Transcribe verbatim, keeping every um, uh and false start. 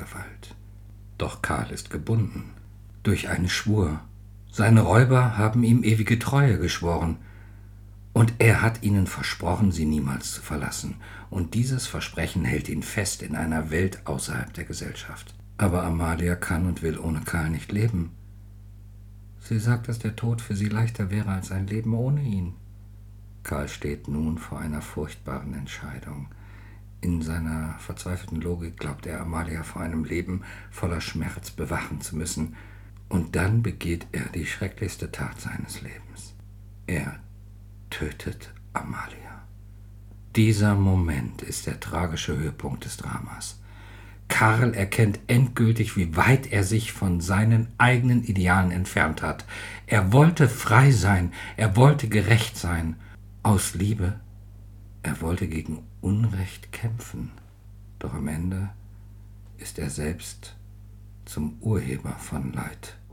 Gewalt. Doch Karl ist gebunden durch einen Schwur. Seine Räuber haben ihm ewige Treue geschworen, und er hat ihnen versprochen, sie niemals zu verlassen, und dieses Versprechen hält ihn fest in einer Welt außerhalb der Gesellschaft. Aber Amalia kann und will ohne Karl nicht leben. Sie sagt, dass der Tod für sie leichter wäre als ein Leben ohne ihn. Karl steht nun vor einer furchtbaren Entscheidung. In seiner verzweifelten Logik glaubt er, Amalia vor einem Leben voller Schmerz bewachen zu müssen. Und dann begeht er die schrecklichste Tat seines Lebens. Er tötet Amalia. Dieser Moment ist der tragische Höhepunkt des Dramas. Karl erkennt endgültig, wie weit er sich von seinen eigenen Idealen entfernt hat. Er wollte frei sein, er wollte gerecht sein. Aus Liebe, er wollte gegen Unrecht kämpfen. Doch am Ende ist er selbst zum Urheber von Leid